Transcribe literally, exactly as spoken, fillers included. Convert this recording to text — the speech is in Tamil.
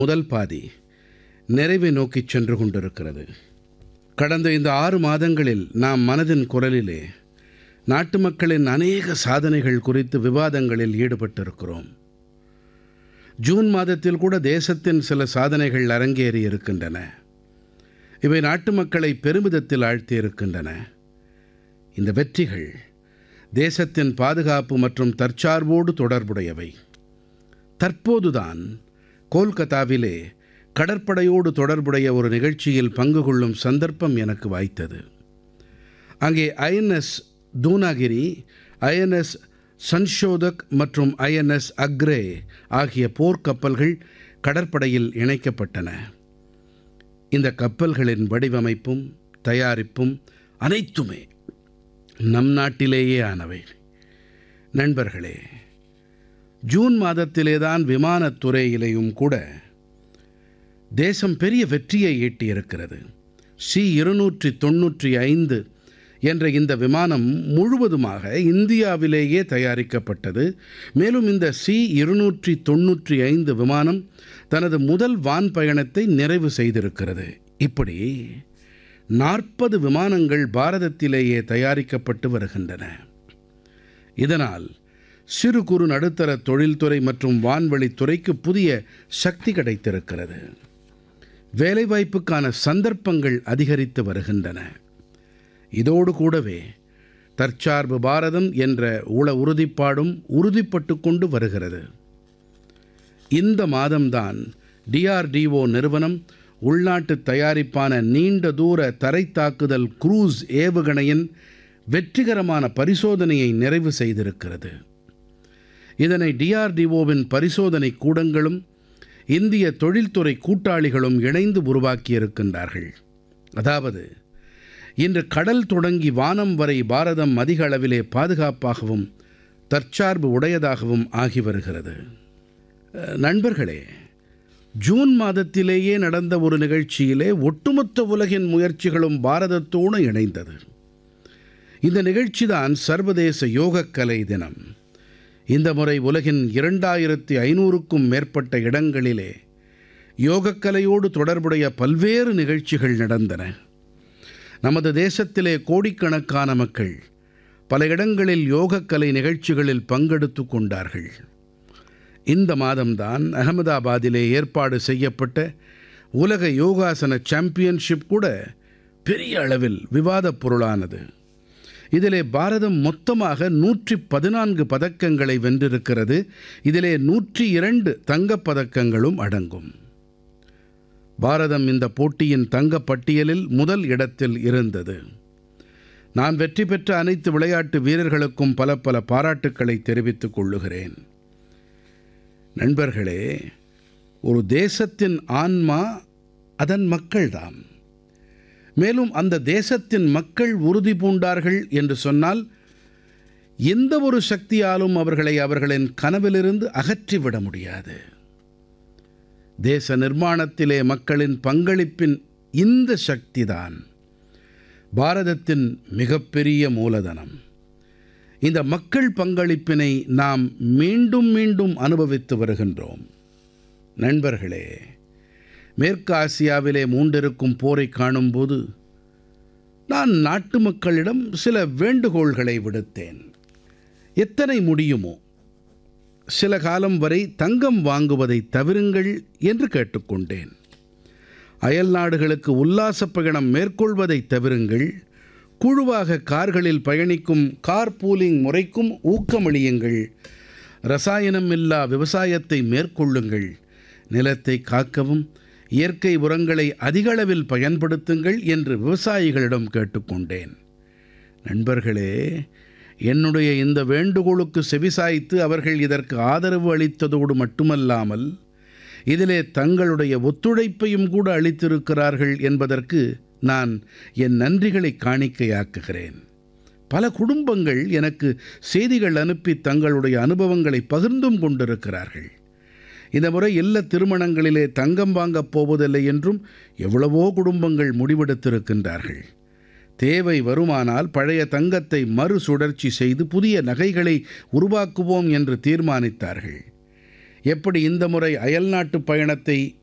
முதல் பாதி நிறைவை நோக்கிச் சென்று கொண்டிருக்கிறது. கடந்த இந்த ஆறு மாதங்களில் நாம் மனதின் குரலிலே நாட்டு மக்களின் அநேக சாதனைகள் குறித்து விவாதங்களில் ஈடுபட்டிருக்கிறோம். ஜூன் மாதத்தில் கூட தேசத்தின் சில சாதனைகள் அரங்கேறி இருக்கின்றன. இவை நாட்டு மக்களை பெருமிதத்தில் ஆழ்த்தியிருக்கின்றன. இந்த வெற்றிகள் தேசத்தின் பாதுகாப்பு மற்றும் தற்சார்போடு தொடர்புடையவை. தற்போதுதான் கோல்கத்தாவிலே கடற்படையோடு தொடர்புடைய ஒரு நிகழ்ச்சியில் பங்கு கொள்ளும் சந்தர்ப்பம் எனக்கு வாய்த்தது. அங்கே ஐஎன்எஸ் தூனாகிரி, ஐஎன்எஸ் சன்ஷோதக் மற்றும் ஐஎன்எஸ் அக்ரே ஆகிய போர்க்கப்பல்கள் கடற்படையில் இணைக்கப்பட்டன. இந்த கப்பல்களின் வடிவமைப்பும் தயாரிப்பும் அனைத்துமே நம் நாட்டிலேயே ஆனவை. நண்பர்களே, ஜூன் மாதத்திலேதான் விமானத்துறையிலேயும் கூட தேசம் பெரிய வெற்றியை ஈட்டியிருக்கிறது. சி இருநூற்றி தொன்னூற்றி ஐந்து என்ற இந்த விமானம் முழுவதுமாக இந்தியாவிலேயே தயாரிக்கப்பட்டது. மேலும் இந்த சி இருநூற்றி தொன்னூற்றி ஐந்து விமானம் தனது முதல் வான் பயணத்தை நிறைவு செய்திருக்கிறது. இப்படி நாற்பது விமானங்கள் பாரதத்திலேயே தயாரிக்கப்பட்டு வருகின்றன. இதனால் சிறு குறு நடுத்தர தொழில்துறை மற்றும் வான்வழித்துறைக்கு புதிய சக்தி கிடைத்திருக்கிறது. வேலைவாய்ப்புக்கான சந்தர்ப்பங்கள் அதிகரித்து வருகின்றன. இதோடு கூடவே தற்சார்பு பாரதம் என்ற உள உறுதிப்பாடும் உறுதிப்பட்டு கொண்டு வருகிறது. இந்த மாதம்தான் டிஆர்டிஓ நிறுவனம் உள்நாட்டு தயாரிப்பான நீண்ட தூர தரைத்தாக்குதல் குரூஸ் ஏவுகணையின் வெற்றிகரமான பரிசோதனையை நிறைவு செய்திருக்கிறது. இதனை டிஆர்டிஓவின் பரிசோதனை கூடங்களும் இந்திய தொழில்துறை கூட்டாளிகளும் இணைந்து உருவாக்கியிருக்கின்றார்கள். அதாவது இன்று கடல் தொடங்கி வானம் வரை பாரதம் அதிக அளவிலே பாதுகாப்பாகவும் தற்சார்பு உடையதாகவும் ஆகி வருகிறது. நண்பர்களே, ஜூன் மாதத்திலேயே நடந்த ஒரு நிகழ்ச்சியிலே ஒட்டுமொத்த உலகின் முயற்சிகளும் பாரதத்தோடு இணைந்தது. இந்த நிகழ்ச்சிதான் சர்வதேச யோகக்கலை தினம். இந்த முறை உலகின் இரண்டாயிரத்தி ஐநூறுக்கும் மேற்பட்ட இடங்களிலே யோகக்கலையோடு தொடர்புடைய பல்வேறு நிகழ்ச்சிகள் நடந்தன. நமது தேசத்திலே கோடிக்கணக்கான மக்கள் பல இடங்களில் யோகக்கலை நிகழ்ச்சிகளில் பங்கெடுத்து கொண்டார்கள். இந்த மாதம்தான் அகமதாபாதிலே ஏற்பாடு செய்யப்பட்ட உலக யோகாசன சாம்பியன்ஷிப் கூட பெரிய அளவில் விவாதப் பொருளானது. இதிலே பாரதம் மொத்தமாக நூற்றி பதினான்கு பதக்கங்களை வென்றிருக்கிறது. இதிலே நூற்றி இரண்டு தங்கப் பதக்கங்களும் அடங்கும். பாரதம் இந்த போட்டியின் தங்கப் பட்டியலில் முதல் இடத்தில் இருந்தது. நான் வெற்றி பெற்ற அனைத்து விளையாட்டு வீரர்களுக்கும் பல பல பாராட்டுக்களை தெரிவித்துக் கொள்ளுகிறேன். நண்பர்களே, ஒரு தேசத்தின் ஆன்மா அதன் மக்கள்தாம். மேலும் அந்த தேசத்தின் மக்கள் உறுதி பூண்டார்கள் என்று சொன்னால் எந்த ஒரு சக்தியாலும் அவர்களை அவர்களின் கனவிலிருந்து அகற்றிவிட முடியாது. தேச நிர்மாணத்திலே மக்களின் பங்களிப்பின் இந்த சக்திதான் பாரதத்தின் மிகப்பெரிய மூலதனம். இந்த மக்கள் பங்களிப்பினை நாம் மீண்டும் மீண்டும் அனுபவித்து வருகின்றோம். நண்பர்களே, மேற்கு ஆசியாவிலே மூண்டிருக்கும் போரை காணும்போது நான் நாட்டு மக்களிடம் சில வேண்டுகோள்களை விடுத்தேன். எத்தனை முடியுமோ சில காலம் வரை தங்கம் வாங்குவதை தவிருங்கள் என்று கேட்டுக்கொண்டேன். அயல் நாடுகளுக்கு உல்லாசப் பயணம் மேற்கொள்வதை தவிருங்கள். குழுவாக கார்களில் பயணிக்கும் கார் பூலிங் முறைக்கும் ஊக்கமளியுங்கள். ரசாயனம் இல்லா விவசாயத்தை மேற்கொள்ளுங்கள். நிலத்தை காக்கவும் இயற்கை உரங்களை அதிகளவில் பயன்படுத்துங்கள் என்று விவசாயிகளிடம் கேட்டுக்கொண்டேன். நண்பர்களே, என்னுடைய இந்த வேண்டுகோளுக்கு செவிசாய்த்து அவர்கள் இதற்கு ஆதரவு அளித்ததோடு மட்டுமல்லாமல் இதிலே தங்களுடைய ஒத்துழைப்பையும் கூட அளித்திருக்கிறார்கள் என்பதற்கு நான் என் நன்றிகளை காணிக்கையாக்குகிறேன். பல குடும்பங்கள் எனக்கு செய்திகள் அனுப்பி தங்களுடைய அனுபவங்களை பகிர்ந்தும் கொண்டிருக்கிறார்கள். இந்த முறை இல்ல திருமணங்களிலே தங்கம் வாங்கப் போவதில்லை என்றும் எவ்வளவோ குடும்பங்கள் முடிவெடுத்திருக்கின்றார்கள். தேவை வருமானால் பழைய தங்கத்தை மறுசுழற்சி செய்து புதிய நகைகளை உருவாக்குவோம் என்று தீர்மானித்தார்கள். எப்படி இந்த முறை அயல்நாட்டு பயணத்தை